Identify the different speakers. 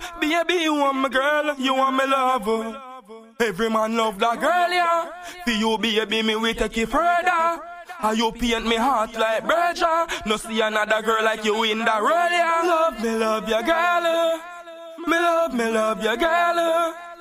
Speaker 1: Baby, you want my girl, you want me love. Every man love that girl, yeah. For you, baby, me we take it further. And you paint me heart like Berger. No see another girl like you in the road, yeah. Love me, love your girl. Me love your girl.